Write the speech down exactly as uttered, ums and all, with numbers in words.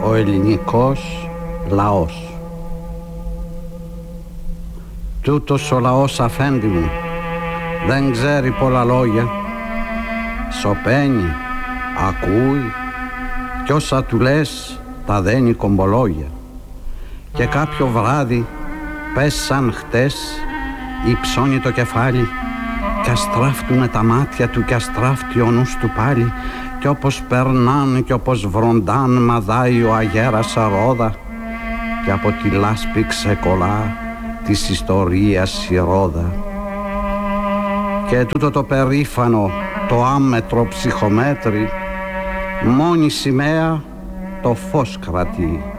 ο ελληνικός λαός. Τούτος ο λαός, αφέντη μου, δεν ξέρει πολλά λόγια. Σωπαίνει, ακούει κι όσα του λες τα δένει κομπολόγια. Και κάποιο βράδυ, πες σαν χτες, υψώνει το κεφάλι κι αστράφτουνε τα μάτια του κι αστράφτει ο νους του πάλι. Κι όπως περνάν κι όπως βροντάν μαδάει ο αγέρας ρόδα κι από τη λάσπη ξεκολλά της ιστορίας η ρόδα. Και τούτο το περήφανο, το άμετρο ψυχομέτρη, μόνη σημαία το φως κρατεί.